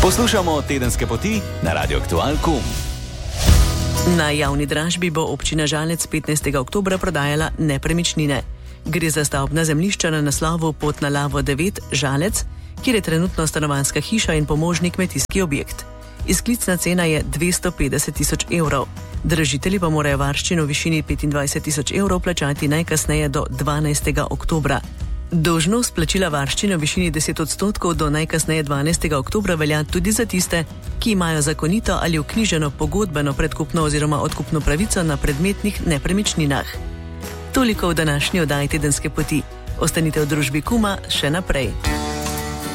Poslušamo Tedenske poti na Radio Aktualku. Na javni dražbi bo občina Žalec 15. oktobra prodajala nepremičnine. Gre za stavbna zemljišča na naslovu Pot na Lavo 9 Žalec, kjer je trenutno stanovanjska hiša in pomožni kmetijski objekt. Izklicna cena je 250 000 evrov. Dražitelji pa morajo varščino v višini 25 000 evrov plačati najkasneje do 12. oktobra. Dolžnost plačila varščine v višini 10% do najkasneje 12. oktobra velja tudi za tiste, ki imajo zakonito ali vknjiženo pogodbeno predkupno oziroma odkupno pravico na predmetnih nepremičninah. Toliko v današnji oddaji Tedenske poti. Ostanite v družbi Kuma še naprej.